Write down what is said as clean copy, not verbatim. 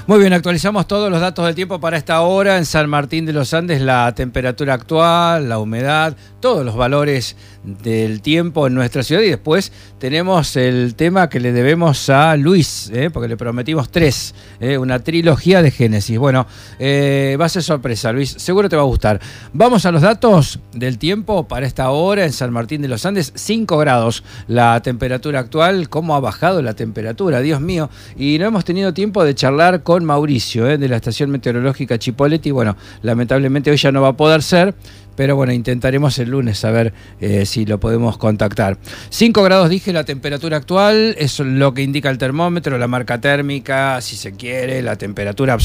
Muy bien, actualizamos todos los datos del tiempo para esta hora. En San Martín de los Andes, la temperatura actual, la humedad, todos los valores del tiempo en nuestra ciudad. Y después tenemos el tema que le debemos a Luis, porque le prometimos 3, una trilogía de Génesis. Bueno, va a ser sorpresa, Luis, seguro te va a gustar. Vamos a los datos del tiempo para esta hora en San Martín de los Andes. 5 grados la temperatura actual. ¿Cómo ha bajado la temperatura? Dios mío. Y no hemos tenido tiempo de charlar con Mauricio, de la estación meteorológica Chipoleti. Bueno, lamentablemente hoy ya no va a poder ser, pero bueno, intentaremos el lunes a ver si lo podemos contactar. 5 grados, dije, la temperatura actual, es lo que indica el termómetro, la marca térmica, si se quiere, la temperatura absoluta.